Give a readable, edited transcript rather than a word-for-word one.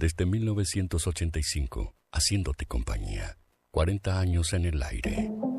Desde 1985, haciéndote compañía. 40 años en el aire.